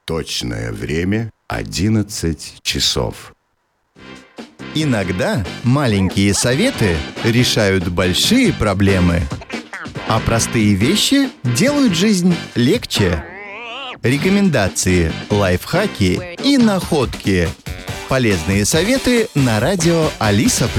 Точное время 11 часов. Иногда маленькие советы решают большие проблемы, а простые вещи делают жизнь легче. Рекомендации, лайфхаки и находки. Полезные советы на радио Алиса+.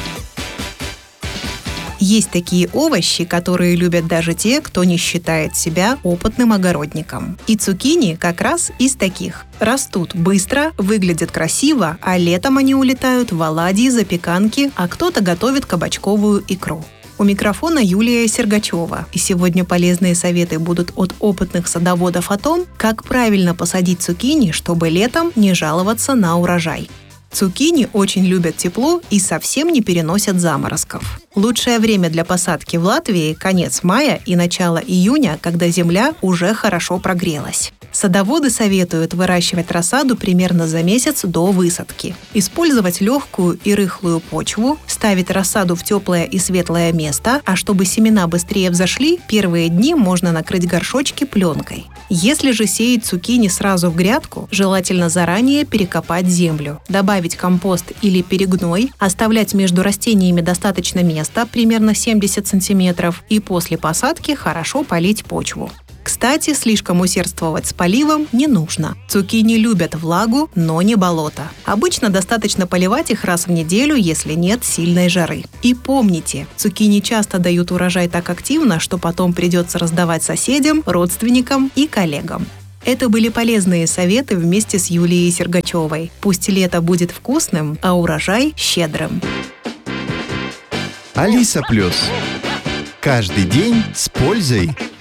Есть такие овощи, которые любят даже те, кто не считает себя опытным огородником. И цукини как раз из таких. Растут быстро, выглядят красиво, а летом они улетают в оладьи, запеканки, а кто-то готовит кабачковую икру. У микрофона Юлия Сергачева. И сегодня полезные советы будут от опытных садоводов о том, как правильно посадить цукини, чтобы летом не жаловаться на урожай. Цукини очень любят тепло и совсем не переносят заморозков. Лучшее время для посадки в Латвии – конец мая и начало июня, когда земля уже хорошо прогрелась. Садоводы советуют выращивать рассаду примерно за месяц до высадки. Использовать легкую и рыхлую почву, ставить рассаду в теплое и светлое место, а чтобы семена быстрее взошли, первые дни можно накрыть горшочки пленкой. Если же сеять цукини сразу в грядку, желательно заранее перекопать землю, добавить компост или перегной, оставлять между растениями достаточно места, примерно 70 сантиметров, и после посадки хорошо полить почву. Кстати, слишком усердствовать с поливом не нужно. Цукини любят влагу, но не болото. Обычно достаточно поливать их раз в неделю, если нет сильной жары. И помните, цукини часто дают урожай так активно, что потом придется раздавать соседям, родственникам и коллегам. Это были полезные советы вместе с Юлией Сергачевой. Пусть лето будет вкусным, а урожай щедрым. Алиса+. Каждый день с пользой.